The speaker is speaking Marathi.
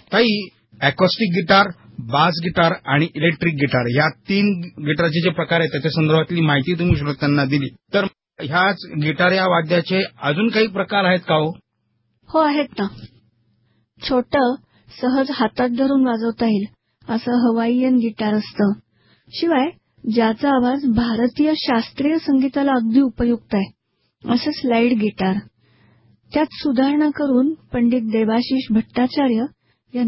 ताई, अकॉस्टिक गिटार, बास गिटार आणि इलेक्ट्रिक गिटार या 3 गिटारचे जे प्रकार आहेत त्याच्या संदर्भातली माहिती तुम्ही श्रोत्यांना दिली. तर ह्याच गिटार या वाद्याचे अजून काही प्रकार आहेत का हो? हो, आहेत ना. छोटं, सहज हातात धरून वाजवता येईल असं हवाईयन गिटार असतं. शिवाय ज्याचा आवाज भारतीय शास्त्रीय संगीताला अगदी उपयुक्त आहे असं स्लाईड गिटार. त्यात सुधारणा करून पंडित देवाशिष भट्टाचार्य